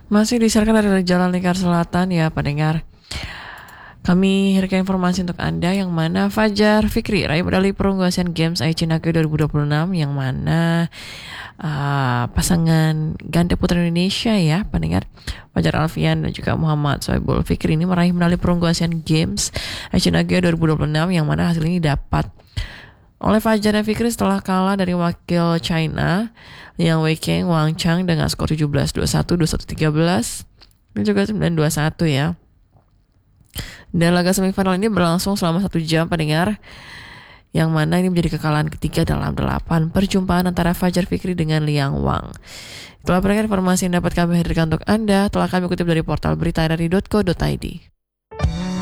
Masih disiarkan dari Jalan Lingkar Selatan ya pendengar. Kami hadirkan informasi untuk Anda yang mana Fajar Fikri raih medali perunggu Asian Games Aichi Nakyo 2026 yang mana pasangan ganda putra Indonesia ya pendengar Fajar Alfian dan juga Muhammad Soebul Fikri ini meraih medali perunggu Asian Games Aichi Nakyo 2026 yang mana hasil ini dapat oleh Fajar dan Fikri setelah kalah dari wakil China Liang Weikeng Wang Chang dengan skor 17-21, 21-13 dan juga 9-21 ya. Dan laga semifinal ini berlangsung selama 1 jam pendengar, yang mana ini menjadi kekalahan ketiga dalam 8 perjumpaan antara Fajar Fikri dengan Liang Wang. Itulah pendengar informasi yang dapat kami hadirkan untuk Anda, telah kami kutip dari portal berita dari .co.id.